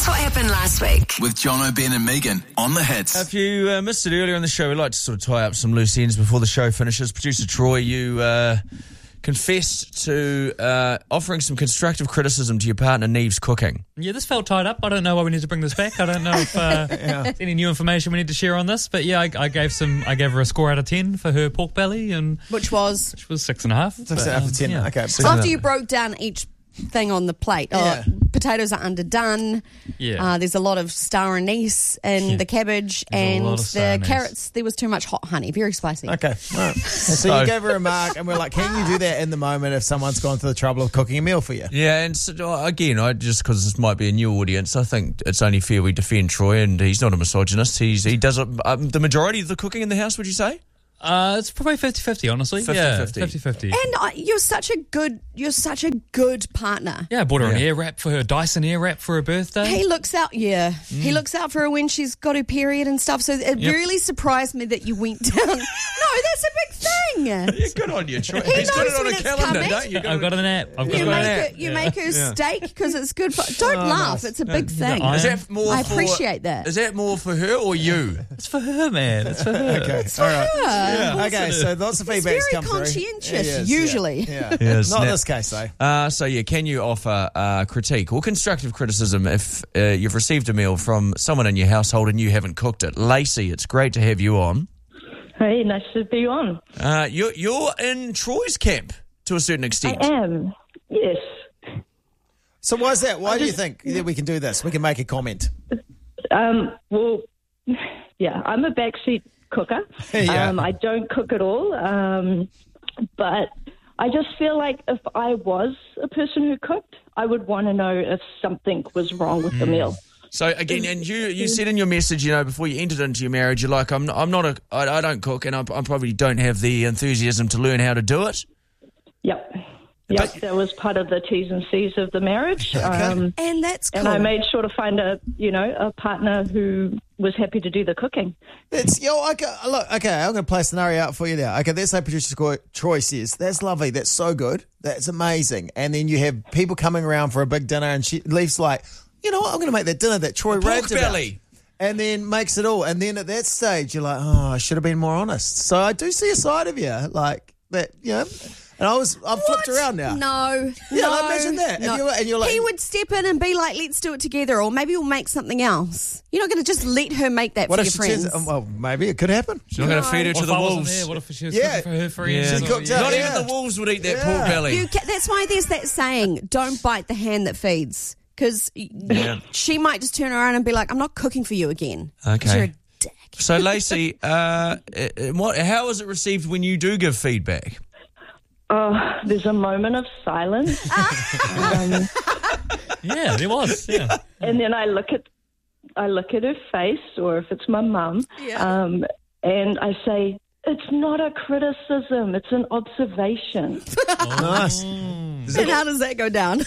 Here's what happened last week. With John O'Ben and Megan on the Hits. If you missed it earlier in the show, we'd like to sort of tie up some loose ends before the show finishes. Producer Troy, you confessed to offering some constructive criticism to your partner Neve's cooking. Yeah, this felt tied up. I don't know why we need to bring this back. I don't know if there's any new information we need to share on this. But yeah, I gave her a score out of 10 for her pork belly, and Which was 6.5. 6 out of 10. Yeah. Okay. after you broke down each thing on the plate. Yeah. Potatoes are underdone. Yeah. There's a lot of star anise in the cabbage, There's a and lot of star the anise. carrots. There was too much hot honey. Very spicy. Okay. All right. So you gave her a mark, and we're like, can you do that in the moment if someone's gone through the trouble of cooking a meal for you? Yeah, and so, again, just because this might be a new audience, I think it's only fair we defend Troy, and he's not a misogynist. He does the majority of the cooking in the house, would you say? It's probably 50-50, honestly. 50-50. Yeah, 50-50. And you're such a good partner. Yeah, I bought her an air wrap for her, Dyson air wrap for her birthday. He looks out, He looks out for her when she's got her period and stuff. So it really surprised me that you went down. No, that's a big thing. Yeah, good on you, Troy. He He's got knows it on when a it's calendar, coming. don't you? I've got an app. You make her steak because it's good for. Don't laugh. It's a big thing. I- Is that more I for- appreciate that. Is that more for her or you? It's for her, man. It's for her. Okay. All right. Okay, so lots of It's feedback's very come through. conscientious, Yes, usually. Yeah. Yes, Not in now- this case, though. So, can you offer critique or constructive criticism if you've received a meal from someone in your household and you haven't cooked it? Lacey, it's great to have you on. Hey, nice to be on. You're in Troy's camp to a certain extent. I am, yes. So why is that? Why do you think that we can do this? We can make a comment. Well, yeah, I'm a backseat cooker. Yeah. I don't cook at all, but I just feel like if I was a person who cooked, I would want to know if something was wrong with the meal. So again, and you said in your message, before you entered into your marriage, you're like, I don't cook, and I probably don't have the enthusiasm to learn how to do it. Yep. Yep, that was part of the T's and C's of the marriage. And that's cool. And I made sure to find a partner who was happy to do the cooking. Okay, I'm going to play a scenario out for you now. Okay, let's say producer Troy says, that's lovely, that's so good, that's amazing. And then you have people coming around for a big dinner, and she leaves like, you know what, I'm going to make that dinner that Troy raved about. belly. And then makes it all. And then at that stage, you're like, oh, I should have been more honest. So I do see a side of you like that, And I've flipped around now. No. Yeah, like, imagine that. No. And you're like, he would step in and be like, let's do it together, or maybe we'll make something else. You're not going to just let her make that what for if your she friends. says, well, maybe it could happen. She's not going to feed her What to if the I wasn't wolves. there? What if she was Yeah. cooking for her friends? She cooked out. Not Yeah. even the wolves would eat that pork belly. That's why there's that saying, don't bite the hand that feeds. Because she might just turn around and be like, I'm not cooking for you again. 'Cause Okay. You're a dick. So, Lacey, how is it received when you do give feedback? There's a moment of silence. Yeah, there was. Yeah. And then I look at her face, or if it's my mum, and I say, "It's not a criticism; it's an observation." Nice. And how does that go down?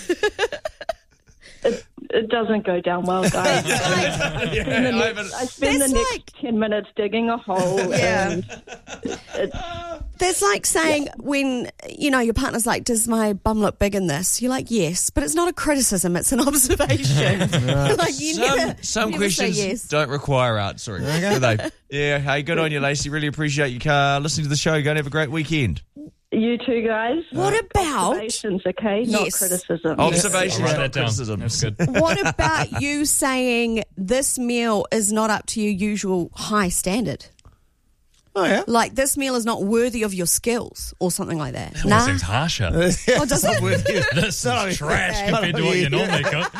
It doesn't go down well, guys. I spend the next 10 minutes digging a hole. Yeah. And That's like saying when, your partner's like, does my bum look big in this? You're like, yes, but it's not a criticism, it's an observation. Like you Some never say questions yes. don't require answering, do they? Yeah, hey, good on you, Lacey. Really appreciate you listening to the show. Go and have a great weekend. you two guys. What about... Observations, okay? Not Yes. criticism. Observations, I'll write not that down. criticism. That's good. What about you saying this meal is not up to your usual high standard? Oh, yeah. Like, this meal is not worthy of your skills or something like that. That seems harsher. Oh, does it? This is trash compared to what you normally cook.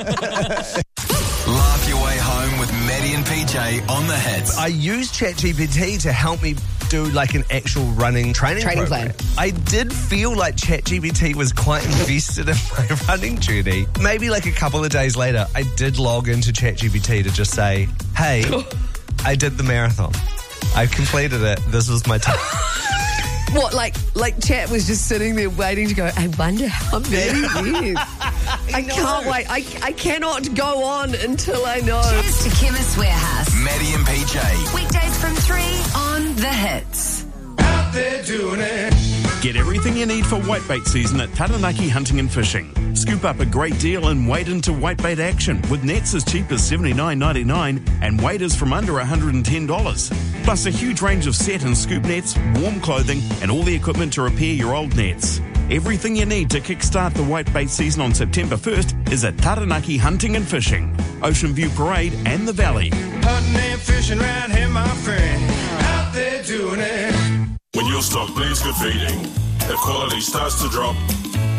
Laugh your way home with Maddie and PJ on the Hits. I used ChatGPT to help me do like an actual running training program. I did feel like ChatGPT was quite invested in my running journey. Maybe like a couple of days later, I did log into ChatGPT to just say, hey, I did the marathon. I completed it. This was my time. What, like Chat was just sitting there waiting to go, I wonder how many years. I can't wait. I cannot go on until I know. Cheers to Chemist Warehouse. Maddie and PJ. Weekdays from 3 on The Hits. Out there doing it. Get everything you need for whitebait season at Taranaki Hunting and Fishing. Scoop up a great deal and wade into whitebait action with nets as cheap as $79.99 and waders from under $110. Plus a huge range of set and scoop nets, warm clothing and all the equipment to repair your old nets. Everything you need to kickstart the whitebait season on September 1st is at Taranaki Hunting and Fishing, Ocean View Parade and the Valley. Hunting and fishing round here, my friend, out there doing it. When your stock bleeds good feeding, the quality starts to drop.